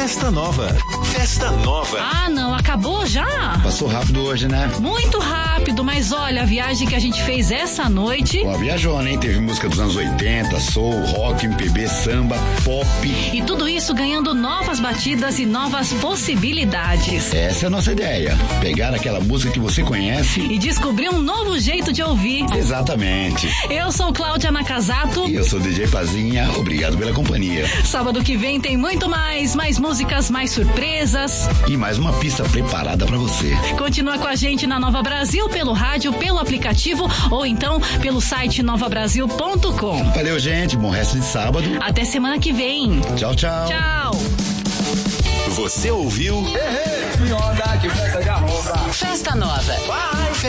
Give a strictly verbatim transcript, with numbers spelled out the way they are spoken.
Festa Nova. Festa Nova. Ah, não, acabou já? Passou rápido hoje, né? Muito rápido, mas olha, a viagem que a gente fez essa noite... Ó, viajou, né? Teve música dos anos oitenta, soul, rock, M P B, samba, pop. E tudo isso ganhando novas batidas e novas possibilidades. Essa é a nossa ideia. Pegar aquela música que você conhece... e descobrir um novo jeito de ouvir. Exatamente. Eu sou Cláudia Nakazato. E eu sou D J Pazinha. Obrigado pela companhia. Sábado que vem tem muito mais, mais músicas, mais surpresas. E mais uma pista preparada pra você. Continua com a gente na Nova Brasil, pelo rádio, pelo aplicativo ou então pelo site nova brasil ponto com. Valeu, gente. Bom resto de sábado. Até semana que vem. Tchau, tchau. Tchau. Você ouviu? Festa Nova. Vai.